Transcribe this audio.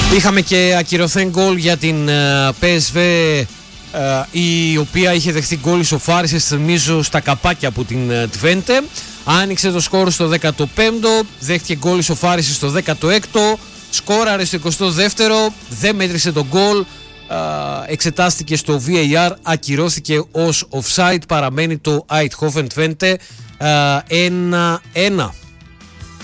Είχαμε και ακυρωθέν γκολ για την PSV, η οποία είχε δεχθεί γκολ ισοφάρισης, θυμίζω, στα καπάκια από την Twente. Άνοιξε το σκορ στο 15ο, δέχτηκε γκολ ισοφάρισης στο 16ο, σκόραρε στο 22ο, δεν μέτρησε το γκολ, εξετάστηκε στο VAR, ακυρώθηκε ως offside, παραμένει το Eindhoven Twente 1-1.